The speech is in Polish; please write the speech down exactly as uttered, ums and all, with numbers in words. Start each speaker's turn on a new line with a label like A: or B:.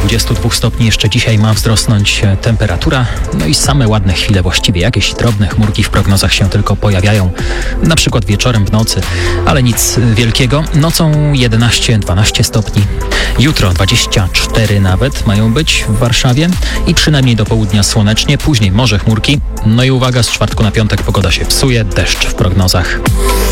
A: dwudziestu dwóch stopni jeszcze dzisiaj ma wzrosnąć temperatura. No i same ładne chwile właściwie. Jakieś drobne chmurki w prognozach się tylko pojawiają. Na przykład wieczorem, w nocy, ale nic wielkiego. Nocą jedenaście dwanaście stopni. Jutro dwadzieścia cztery nawet mają być w Warszawie i przynajmniej do południa słonecznie, później może chmurki. No i uwaga, z czwartku na piątek pogoda się psuje, deszcz w prognozach.